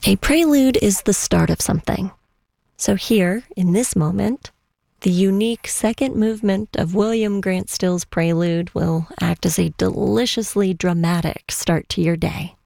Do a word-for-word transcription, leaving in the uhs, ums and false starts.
A prelude is the start of something. So here, in this moment, the unique second movement of William Grant Still's Prelude will act as a deliciously dramatic start to your day.